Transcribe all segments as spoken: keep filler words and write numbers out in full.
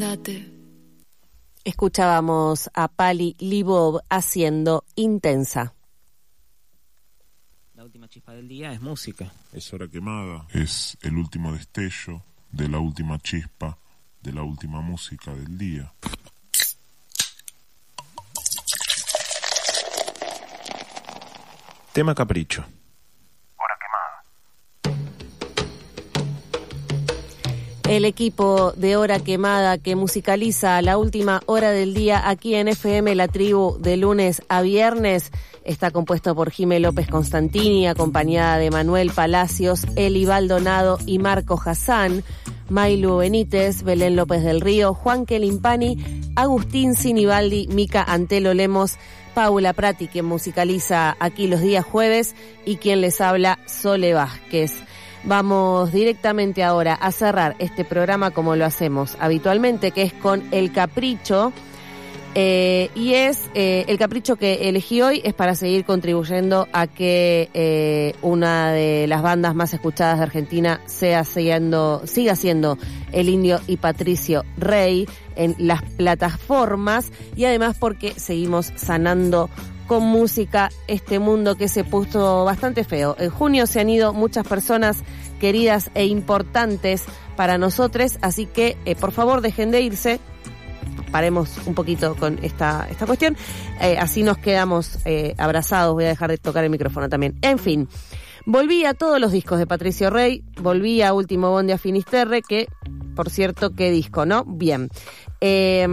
andate. Escuchábamos a Pali Libov haciendo Intensa. La última chispa del día es música. Es hora quemada. Es el último destello de la última chispa de la última música del día. Tema capricho. El equipo de Hora Quemada que musicaliza la última hora del día aquí en F M La Tribu de lunes a viernes está compuesto por Jimé López Constantini, acompañada de Manuel Palacios, Eli Baldonado y Marco Hassan, Mailu Benítez, Belén López del Río, Juan Kelimpani, Agustín Sinibaldi, Mica Antelo Lemos, Paula Prati, quien musicaliza aquí los días jueves, y quien les habla, Sole Vázquez. Vamos directamente ahora a cerrar este programa como lo hacemos habitualmente, que es con El Capricho. Eh, y es eh, el capricho que elegí hoy es para seguir contribuyendo a que eh, una de las bandas más escuchadas de Argentina sea siendo, siga siendo El Indio y Patricio Rey en las plataformas, y además porque seguimos sanando con música este mundo que se puso bastante feo. En junio se han ido muchas personas queridas e importantes para nosotros, así que eh, por favor dejen de irse. Paremos un poquito con esta esta cuestión, eh, así nos quedamos eh, abrazados. Voy a dejar de tocar el micrófono también. En fin, volví a todos los discos de Patricio Rey, volví a Último Bonde a Finisterre, que, por cierto, qué disco, ¿no? Bien. Eh,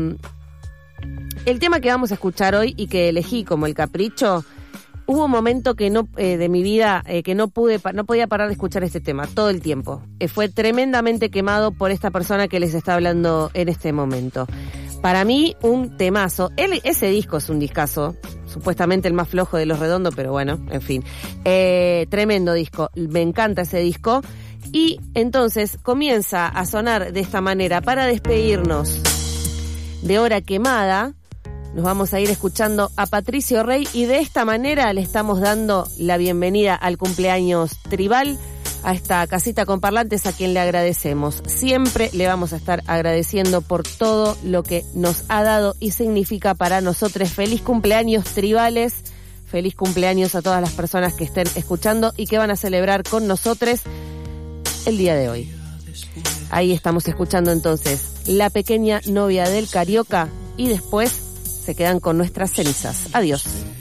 el tema que vamos a escuchar hoy y que elegí como el capricho, hubo un momento que no eh, de mi vida eh, que no pude no podía parar de escuchar este tema todo el tiempo. Eh, fue tremendamente quemado por esta persona que les está hablando en este momento. Para mí, un temazo. Él, ese disco es un discazo, supuestamente el más flojo de Los Redondos, pero bueno, en fin. Eh, tremendo disco, me encanta ese disco. Y entonces comienza a sonar de esta manera para despedirnos de Hora Quemada. Nos vamos a ir escuchando a Patricio Rey y de esta manera le estamos dando la bienvenida al cumpleaños tribal, a esta casita con parlantes a quien le agradecemos. Siempre le vamos a estar agradeciendo por todo lo que nos ha dado y significa para nosotros. Feliz cumpleaños tribales, feliz cumpleaños a todas las personas que estén escuchando y que van a celebrar con nosotros el día de hoy. Ahí estamos escuchando entonces La Pequeña Novia del Carioca y después se quedan con nuestras cenizas. Adiós.